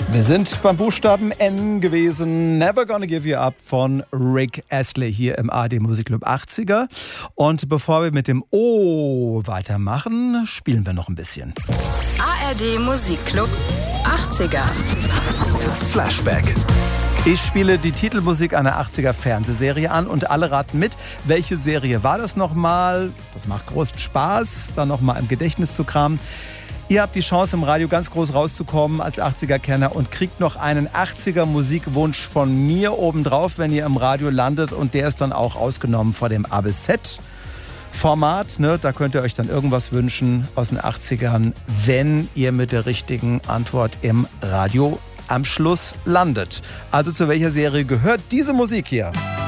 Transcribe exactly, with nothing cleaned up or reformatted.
Wir sind beim Buchstaben N gewesen. Never Gonna Give You Up von Rick Astley hier im A R D Musikclub achtziger. Und bevor wir mit dem O weitermachen, spielen wir noch ein bisschen. A R D Musikclub achtziger. Flashback. Ich spiele die Titelmusik einer achtziger Fernsehserie an und alle raten mit. Welche Serie war das nochmal? Das macht großen Spaß, da nochmal im Gedächtnis zu kramen. Ihr habt die Chance, im Radio ganz groß rauszukommen als achtziger-Kenner und kriegt noch einen achtziger-Musikwunsch von mir obendrauf, wenn ihr im Radio landet. Und der ist dann auch ausgenommen vor dem A bis Z-Format. Ne? Da könnt ihr euch dann irgendwas wünschen aus den achtzigern, wenn ihr mit der richtigen Antwort im Radio am Schluss landet. Also zu welcher Serie gehört diese Musik hier?